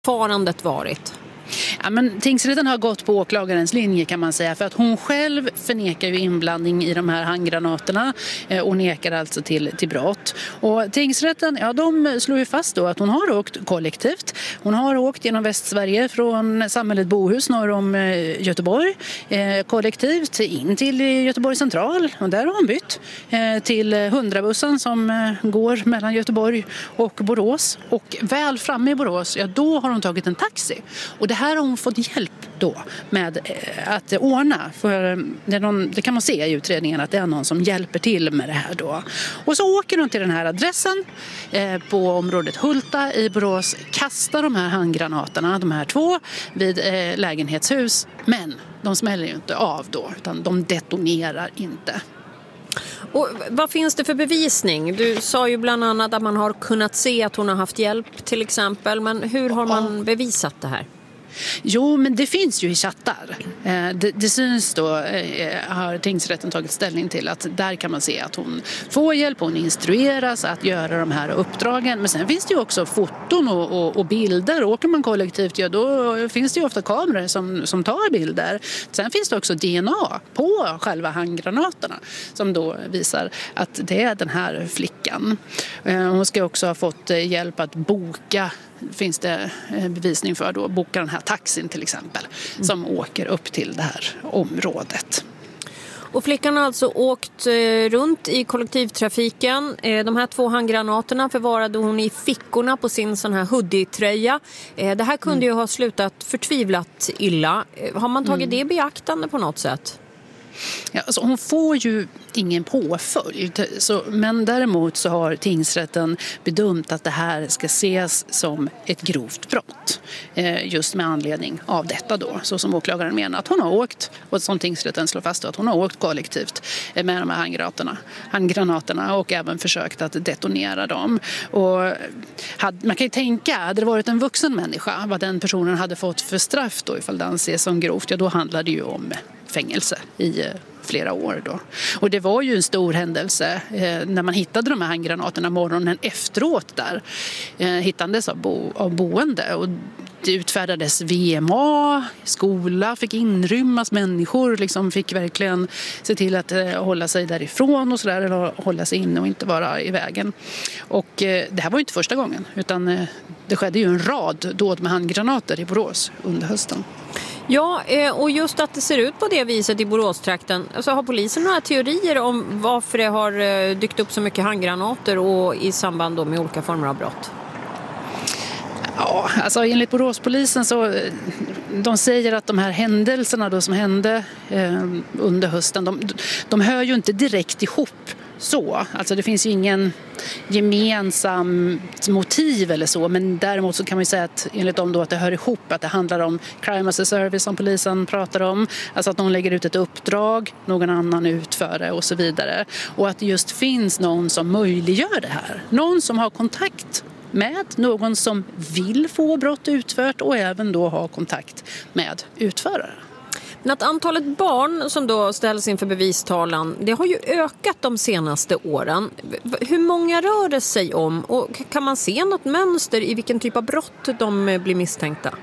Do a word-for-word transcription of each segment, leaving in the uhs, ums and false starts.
Förfarandet varit? Ja, men tingsrätten har gått på åklagarens linje kan man säga, för att hon själv förnekar ju inblandning i de här handgranaterna eh, och nekar alltså till, till brott. Och tingsrätten, ja, de slår ju fast då att hon har åkt kollektivt. Hon har åkt genom Västsverige från samhället Bohus norr om eh, Göteborg eh, kollektivt in till Göteborg central, och där har hon bytt eh, till hundrabussen som eh, går mellan Göteborg och Borås, och väl framme i Borås, ja, då har hon tagit en taxi. Och det här har hon fått hjälp då med att ordna, för det, är någon, det kan man se i utredningen att det är någon som hjälper till med det här då. Och så åker hon till den här adressen eh, på området Hulta i Borås, kastar de här handgranaterna, de här två, vid eh, lägenhetshus, men de smäller ju inte av då, utan de detonerar inte. Och vad finns det för bevisning? Du sa ju bland annat att man har kunnat se att hon har haft hjälp till exempel, men hur har man bevisat det här? Jo, men det finns ju i chattar. Eh, det, det syns då, eh, har tingsrätten tagit ställning till att där kan man se att hon får hjälp, hon instrueras att göra de här uppdragen. Men sen finns det ju också foton och, och, och bilder. Åker man kollektivt, ja, då finns det ju ofta kameror som, som tar bilder. Sen finns det också D N A på själva handgranaterna som då visar att det är den här flickan. Eh, hon ska också ha fått hjälp att boka, finns det bevisning för då, boka den här taxin till exempel, mm. som åker upp till det här området. Och flickan har alltså åkt runt i kollektivtrafiken. De här två handgranaterna förvarade hon i fickorna på sin sån här hoodie-tröja. Det här kunde mm. ju ha slutat förtvivlat illa. Har man tagit mm. det i beaktande på något sätt? Ja, alltså hon får ju ingen påföljd, så, men däremot så har tingsrätten bedömt att det här ska ses som ett grovt brott. Eh, just med anledning av detta då, så som åklagaren menar att hon har åkt, och som tingsrätten slår fast att hon har åkt kollektivt med de här handgranaterna, handgranaterna och även försökt att detonera dem. Och hade, man kan ju tänka, hade det varit en vuxen människa, vad den personen hade fått för straff då ifall det anses som grovt, ja då handlar det ju om fängelse i flera år då. Och det var ju en stor händelse eh, när man hittade de här handgranaterna morgonen efteråt där. Eh, hittandes av, bo, av boende, och det utfärdades V M A, skola fick inrymmas, människor liksom fick verkligen se till att eh, hålla sig därifrån och sådär, eller hålla sig inne och inte vara i vägen. Och eh, det här var ju inte första gången, utan eh, det skedde ju en rad dåd med handgranater i Borås under hösten. Ja, och just att det ser ut på det viset i Boråstrakten, så har polisen några teorier om varför det har dykt upp så mycket handgranater och i samband då med olika former av brott? Ja, alltså enligt Boråspolisen så de säger att de här händelserna då som hände eh, under hösten, de, de hör ju inte direkt ihop så. Alltså det finns ju ingen gemensam motiv eller så, men däremot så kan man ju säga att enligt dem då att det hör ihop, att det handlar om crime as a service som polisen pratar om, alltså att någon lägger ut ett uppdrag, någon annan utför det och så vidare, och att det just finns någon som möjliggör det här, någon som har kontakt med någon som vill få brott utfört och även då ha kontakt med utförare. Men att antalet barn som då ställs inför bevistalan, det har ju ökat de senaste åren. Hur många rör det sig om, och kan man se något mönster i vilken typ av brott de blir misstänkta?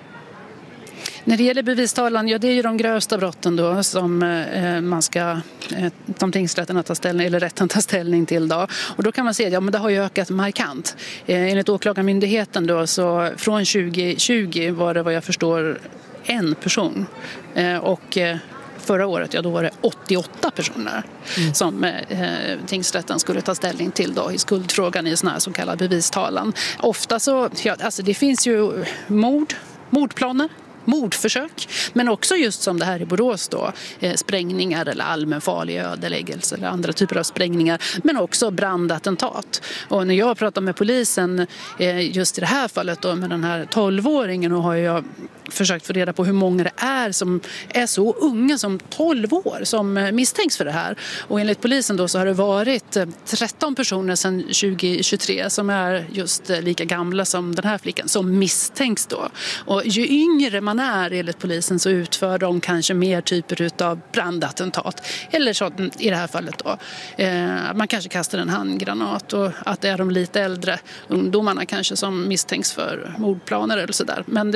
När det gäller bevistalan, ja det är ju de grövsta brotten då som eh, man ska, eh, som tingsrätten tar ställning, eller rätten tar ställning till då. Och då kan man se att ja, men det har ju ökat markant. Eh, enligt åklagarmyndigheten då, så från tjugo tjugo var det vad jag förstår en person. Eh, och eh, förra året, ja då var det åttioåtta personer mm. som eh, tingsrätten skulle ta ställning till då i skuldfrågan i sån här så kallad bevistalan. Ofta så, ja alltså det finns ju mord, mordplaner, mordförsök, men också just som det här i Borås då, eh, sprängningar eller allmänfarlig ödeläggelse eller andra typer av sprängningar, men också brandattentat. Och när jag pratar med polisen eh, just i det här fallet då med den här tolvåringen, och har jag försökt få reda på hur många det är som är så unga som tolv år som misstänks för det här. Och enligt polisen då så har det varit tretton personer sedan tjugo tjugotre som är just lika gamla som den här flickan som misstänks då. Och ju yngre man är enligt polisen så utför de kanske mer typer av brandattentat. Eller så i det här fallet då. Eh, man kanske kastar en handgranat, och att det är de lite äldre ungdomarna kanske som misstänks för mordplaner eller sådär. Men